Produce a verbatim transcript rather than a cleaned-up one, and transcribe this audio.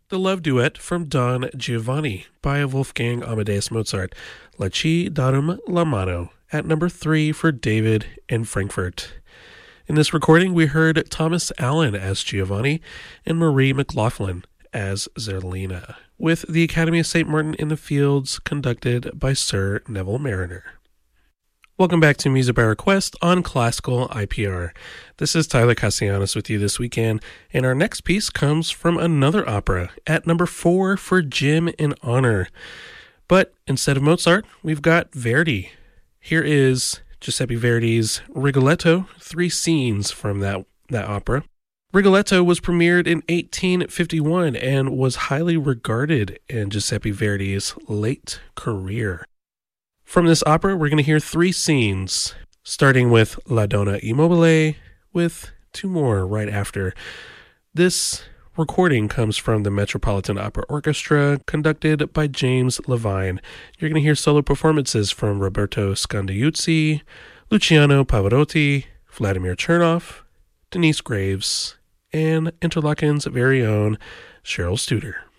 The Love Duet from Don Giovanni by Wolfgang Amadeus Mozart, La Ci darum la mano, at number three for David in Frankfurt. In this recording, we heard Thomas Allen as Giovanni and Marie McLaughlin as Zerlina, with the Academy of Saint Martin in the Fields conducted by Sir Neville Mariner. Welcome back to Music by Request on Classical I P R. This is Tyler Castellanos with you this weekend, and our next piece comes from another opera at number four for Jim in Honor. But instead of Mozart, we've got Verdi. Here is Giuseppe Verdi's Rigoletto, three scenes from that, that opera. Rigoletto was premiered in eighteen fifty-one and was highly regarded in Giuseppe Verdi's late career. From this opera, we're going to hear three scenes, starting with La Donna Immobile, with two more right after. This recording comes from the Metropolitan Opera Orchestra, conducted by James Levine. You're going to hear solo performances from Roberto Scandiuzzi, Luciano Pavarotti, Vladimir Chernoff, Denise Graves, and Interlocken's very own Cheryl Studer.